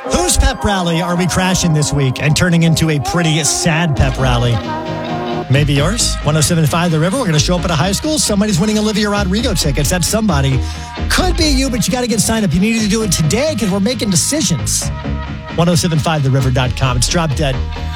Whose pep rally are we crashing this week and turning into a pretty sad pep rally? Maybe yours. 107.5 The River. We're going to show up at a high school. Somebody's winning Olivia Rodrigo tickets. That somebody could be you, but you got to get signed up. You need to do it today because we're making decisions. 1075theriver.com. It's Drop Dead.